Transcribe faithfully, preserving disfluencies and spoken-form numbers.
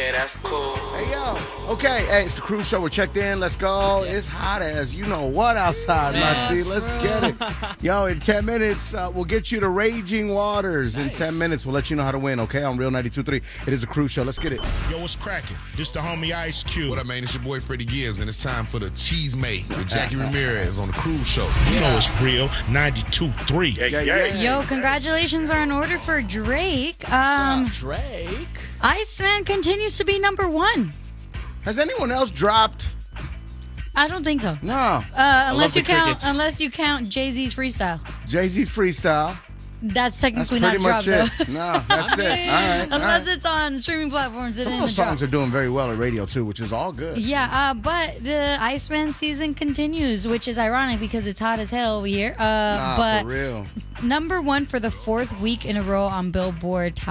Yeah, that's cool. Hey, yo. Okay, hey, it's the Cruise Show. We're checked in. Let's go. Yes. It's hot as you know what outside, Yeah, my G. Let's get it. Yo, in ten minutes, uh, we'll get you to Raging Waters. Nice. In ten minutes, we'll let you know how to win, okay? On Real ninety-two point three. It is a Cruise Show. Let's get it. Yo, what's cracking? This the homie Ice Cube. What up, man? It's your boy Freddie Gibbs, and it's time for the Cheese Mate with Jackie Ramirez on the Cruise Show. You know it's real. ninety-two point three. Yeah, yeah. Yo, congratulations are in order for Drake. Um, Drake. Iceman continues to be number one. Has anyone else dropped? I don't think so. No. Uh, unless love you the count, crickets. unless you count Jay-Z's freestyle. Jay-Z freestyle. That's That's technically pretty not much dropped it. though. No, that's it. All right. all Unless right. it's on streaming platforms, it Some of didn't those drop. songs are doing very well at radio, too, which is all good. Yeah, uh, but the Iceman season continues, which is ironic because it's hot as hell over here. Uh, Nah, but for real. number one for the fourth week in a row on Billboard Top